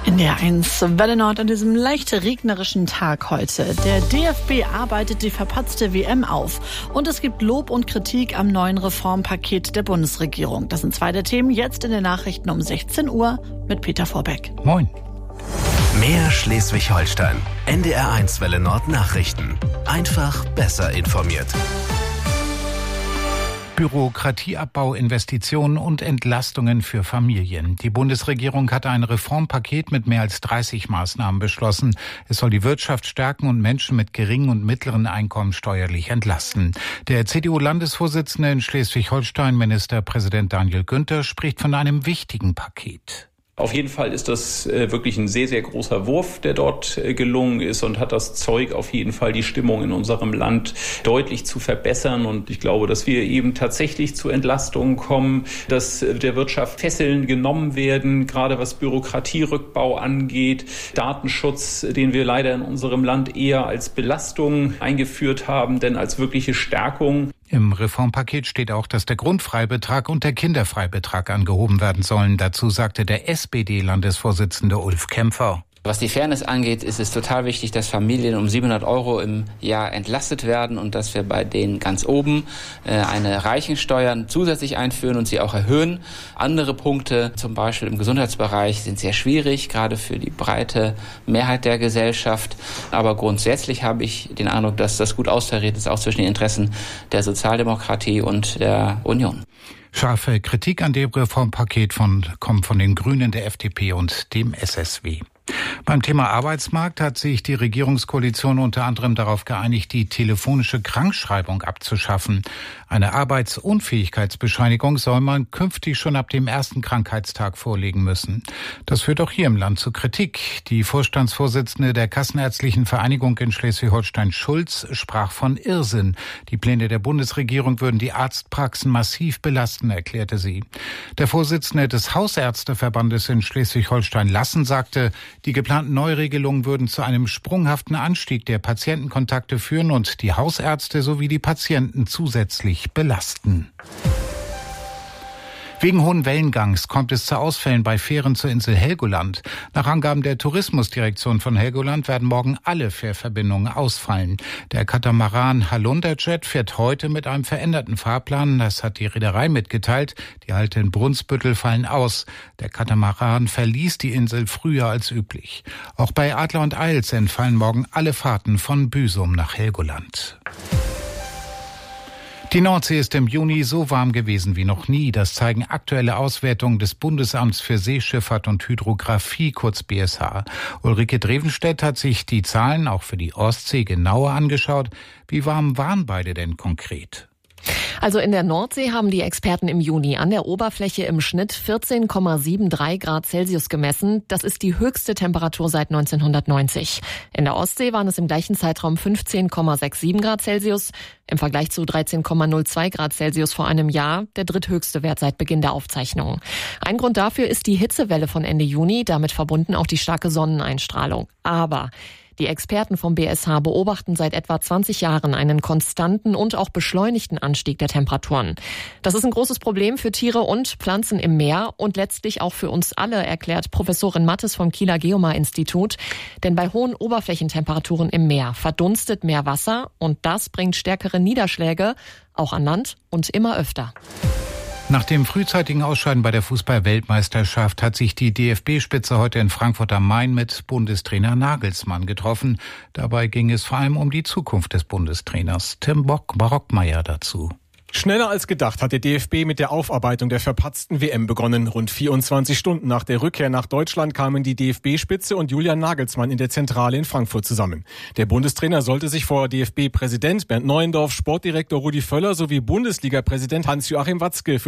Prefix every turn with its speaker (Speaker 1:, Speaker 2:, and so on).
Speaker 1: In der 1 Welle Nord an diesem leicht regnerischen Tag heute. Der DFB arbeitet die verpatzte WM auf. Und es gibt Lob und Kritik am neuen Reformpaket der Bundesregierung. Das sind zwei der Themen jetzt in den Nachrichten um 16 Uhr mit Peter Vorbeck.
Speaker 2: Moin.
Speaker 3: Mehr Schleswig-Holstein. NDR 1 Welle Nord Nachrichten. Einfach besser informiert.
Speaker 2: Bürokratieabbau, Investitionen und Entlastungen für Familien. Die Bundesregierung hat ein Reformpaket mit mehr als 30 Maßnahmen beschlossen. Es soll die Wirtschaft stärken und Menschen mit geringen und mittleren Einkommen steuerlich entlasten. Der CDU-Landesvorsitzende in Schleswig-Holstein, Ministerpräsident Daniel Günther, spricht von einem wichtigen Paket.
Speaker 4: Auf jeden Fall ist das wirklich ein sehr, sehr großer Wurf, der dort gelungen ist und hat das Zeug, auf jeden Fall die Stimmung in unserem Land deutlich zu verbessern. Und ich glaube, dass wir eben tatsächlich zu Entlastungen kommen, dass der Wirtschaft Fesseln genommen werden, gerade was Bürokratierückbau angeht, Datenschutz, den wir leider in unserem Land eher als Belastung eingeführt haben, denn als wirkliche Stärkung.
Speaker 2: Im Reformpaket steht auch, dass der Grundfreibetrag und der Kinderfreibetrag angehoben werden sollen. Dazu sagte der SPD-Landesvorsitzende Ulf Kämpfer.
Speaker 5: Was die Fairness angeht, ist es total wichtig, dass Familien um 700 € im Jahr entlastet werden und dass wir bei denen ganz oben eine Reichensteuer zusätzlich einführen und sie auch erhöhen. Andere Punkte, zum Beispiel im Gesundheitsbereich, sind sehr schwierig, gerade für die breite Mehrheit der Gesellschaft. Aber grundsätzlich habe ich den Eindruck, dass das gut austariert ist, auch zwischen den Interessen der Sozialdemokratie und der Union.
Speaker 2: Scharfe Kritik an dem Reformpaket kommt von den Grünen, der FDP und dem SSW. Beim Thema Arbeitsmarkt hat sich die Regierungskoalition unter anderem darauf geeinigt, die telefonische Krankschreibung abzuschaffen. Eine Arbeitsunfähigkeitsbescheinigung soll man künftig schon ab dem ersten Krankheitstag vorlegen müssen. Das führt auch hier im Land zu Kritik. Die Vorstandsvorsitzende der Kassenärztlichen Vereinigung in Schleswig-Holstein, Schulz, sprach von Irrsinn. Die Pläne der Bundesregierung würden die Arztpraxen massiv belasten, erklärte sie. Der Vorsitzende des Hausärzteverbandes in Schleswig-Holstein, Lassen, sagte, die geplanten Neuregelungen würden zu einem sprunghaften Anstieg der Patientenkontakte führen und die Hausärzte sowie die Patienten zusätzlich belasten. Wegen hohen Wellengangs kommt es zu Ausfällen bei Fähren zur Insel Helgoland. Nach Angaben der Tourismusdirektion von Helgoland werden morgen alle Fährverbindungen ausfallen. Der Katamaran Halunderjet fährt heute mit einem veränderten Fahrplan. Das hat die Reederei mitgeteilt. Die Halte in Brunsbüttel fallen aus. Der Katamaran verließ die Insel früher als üblich. Auch bei Adler und Eils entfallen morgen alle Fahrten von Büsum nach Helgoland. Die Nordsee ist im Juni so warm gewesen wie noch nie. Das zeigen aktuelle Auswertungen des Bundesamts für Seeschifffahrt und Hydrographie, kurz BSH. Ulrike Drevenstedt hat sich die Zahlen auch für die Ostsee genauer angeschaut. Wie warm waren beide denn konkret?
Speaker 6: Also in der Nordsee haben die Experten im Juni an der Oberfläche im Schnitt 14,73 Grad Celsius gemessen. Das ist die höchste Temperatur seit 1990. In der Ostsee waren es im gleichen Zeitraum 15,67 Grad Celsius. Im Vergleich zu 13,02 Grad Celsius vor einem Jahr der dritthöchste Wert seit Beginn der Aufzeichnungen. Ein Grund dafür ist die Hitzewelle von Ende Juni, damit verbunden auch die starke Sonneneinstrahlung. Aber die Experten vom BSH beobachten seit etwa 20 Jahren einen konstanten und auch beschleunigten Anstieg der Temperaturen. Das ist ein großes Problem für Tiere und Pflanzen im Meer und letztlich auch für uns alle, erklärt Professorin Mattes vom Kieler Geomar-Institut. Denn bei hohen Oberflächentemperaturen im Meer verdunstet mehr Wasser und das bringt stärkere Niederschläge, auch an Land und immer öfter.
Speaker 2: Nach dem frühzeitigen Ausscheiden bei der Fußball-Weltmeisterschaft hat sich die DFB-Spitze heute in Frankfurt am Main mit Bundestrainer Nagelsmann getroffen. Dabei ging es vor allem um die Zukunft des Bundestrainers. Tim Brockmeier dazu.
Speaker 7: Schneller als gedacht hat der DFB mit der Aufarbeitung der verpatzten WM begonnen. Rund 24 Stunden nach der Rückkehr nach Deutschland kamen die DFB-Spitze und Julian Nagelsmann in der Zentrale in Frankfurt zusammen. Der Bundestrainer sollte sich vor DFB-Präsident Bernd Neuendorf, Sportdirektor Rudi Völler sowie Bundesliga-Präsident Hans-Joachim Watzke für